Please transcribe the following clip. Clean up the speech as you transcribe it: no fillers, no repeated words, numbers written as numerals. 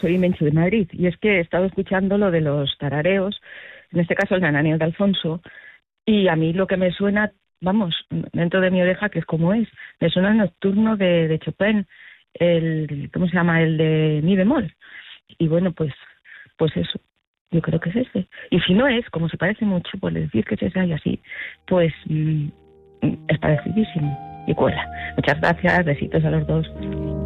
soy Menchu de Madrid, y es que he estado escuchando lo de los tarareos, en este caso el Nananeo de Alfonso, y a mí lo que me suena, vamos, dentro de mi oreja, que es como es, me suena el nocturno de Chopin, ¿cómo se llama? El de mi bemol. Y bueno, pues eso, yo creo que es ese. Y si no es, como se parece mucho, pues decir que es ese y así, pues es parecidísimo y cuela. Muchas gracias, besitos a los dos.